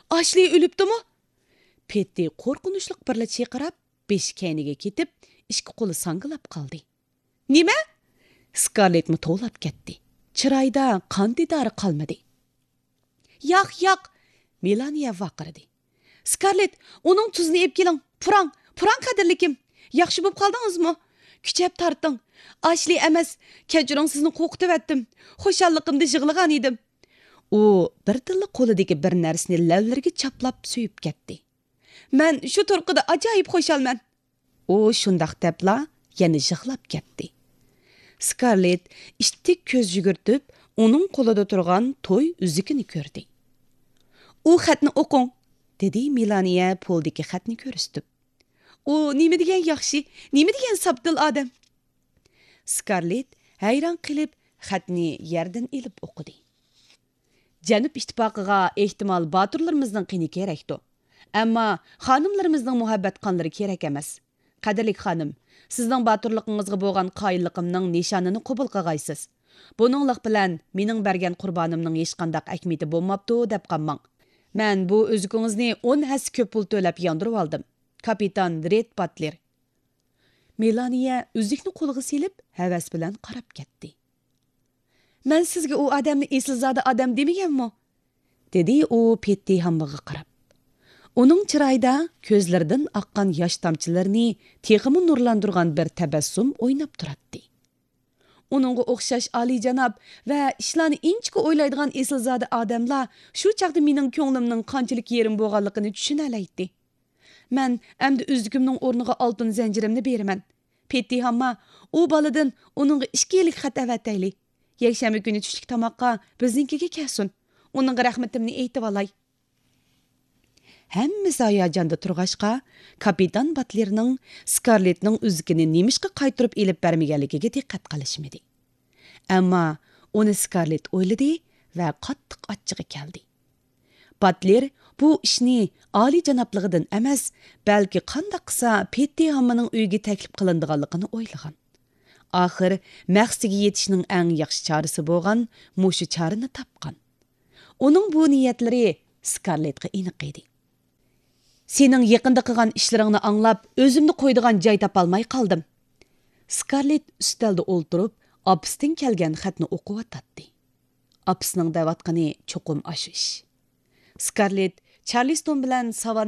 Ashley ölüpdimi? Petty qo'rqinchliq birla chaqirib, beshkayniga ketib, ikki qo'li sangilab qoldi. Nima? Scarlett mi to'lab ketdi. Chiroyda qandidari qolmadi. Yo'q, Melania vaqirdi. Scarlett, uning tuzini ep keling. Purang qadrlikim. Yaxshi bo'lib qoldingizmi? Kuchab torting. Ashley emas, kechiring sizni qo'rqitib etdim. Xo'shalligimda yig'lagan edim. U bir tilla qo'lidagi bir narsani lavlariga chaplab suyib ketdi. Men shu turqida ajoyib xo'shalman. U shundaq debla yana yig'lab ketdi. Scarlett ishtik ko'z yugurtib, uning qo'lida turgan to'y uzukini ko'rdi. U xatni o'qing, dedi Melania poldagi xatni ko'rsatib. U nima degan yaxshi, nima degan sabdil odam. Scarlett hayron qilib xatni yerdan ilib o'qidi. Janub ittifoqiga ehtimol boturlarimizning qini kerakdi. Ammo xonimlarimizning muhabbat qonlari kerak emas. Qadrli xonim, sizning boturligingizga bo'lgan qoyilligimning nishonini qabul qilgaysiz. Buninglik bilan mening bergan qurbonimning hech qanday ahamiyati bo'lmabdi deb qolmang. Men bu o'zigingizni 10 has ko'p pul to'lab yondirib oldim. Kapitan Red Butler. Melania uzukni qo'liga silib, havas bilan qarab ketdi. Men sizga u odamni eslizada odam demaganmi? Dedi u Petty hammaga qarab. Uning chiroyida ko'zlaridan oqqan yosh tomchilarini texmi nurlantirgan bir tabassum o'ynab turardi. Uningga o'xshash oliyjanob va ishlarni inchki o'ylaydigan eslizada odamlar shu chaqda mening ko'nglimning qanchalik yerim bo'lganligini tushunalaydi. Men endi uzugimning o'rniga oltin zanjirimni beraman. Petty hamma u boladan uningga 2 yillik xat avatayli. Yakshanba kuni tushlik tomoqqa biznikiga kelsin. Uning rahmatimni aytib olay. Hammasi hayajonda turg'ashqa, kapitan Butlerning Scarlettning uzukini nemishqa qaytirib elib bermaganligiga diqqat qilishmadi. Ammo uni Scarlett o'yladi va qattiq achchig'i keldi. Butler bu ishni oliy janobligidan emas, balki qanday qilsa Petty hammaning uyiga taklif qilinadiganligini o'ylagan. Oxir maqsadiga yetishning eng yaxshi chorasi bo'lgan mushu chorani topgan. Uning bu niyatlari Scarlettga aniq edi. Sening yaqinda qilgan ishlaringni anglab, o'zimni qo'ydigan joy topolmay qoldim. Scarlett ustalda o'ltirib, opisidan kelgan xatni o'qib o'tdi. Opisining da'vatqani cho'qim ashish. Scarlett Charleston bilan